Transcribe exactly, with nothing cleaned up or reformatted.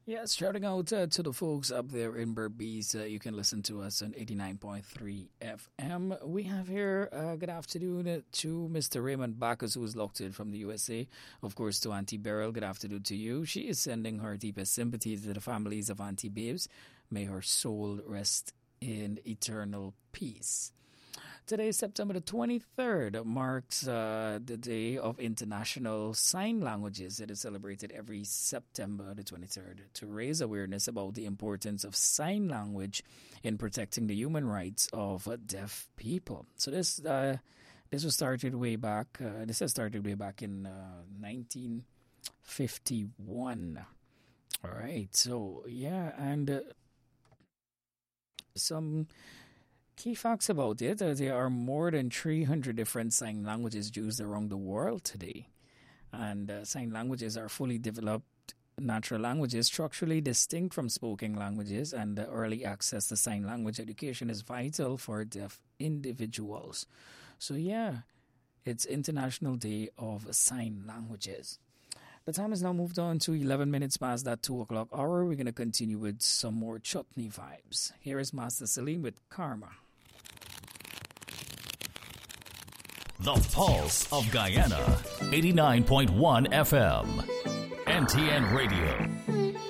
Yes, shouting out uh, to the folks up there in Berbice. Uh, you can listen to us on eighty-nine point three F M. We have here, uh, good afternoon to Mister Raymond Bacchus, who is locked in from the U S A. Of course, to Auntie Beryl, good afternoon to you. She is sending her deepest sympathies to the families of Auntie Babes. May her soul rest in eternal peace. Today, September the twenty-third, marks uh, the Day of International Sign Languages. It is celebrated every September the twenty-third to raise awareness about the importance of sign language in protecting the human rights of uh, deaf people. So this uh, this was started way back. Uh, this has started way back in uh, nineteen fifty-one. All right. So yeah, and uh, some key facts about it. Uh, there are more than three hundred different sign languages used around the world today. And uh, sign languages are fully developed natural languages, structurally distinct from spoken languages, and uh, early access to sign language education is vital for deaf individuals. So, yeah, it's International Day of Sign Languages. The time has now moved on to eleven minutes past that two o'clock hour. We're going to continue with some more chutney vibes. Here is Master Salim with Karma. The Pulse of Guyana, eighty-nine point one F M, N T N Radio.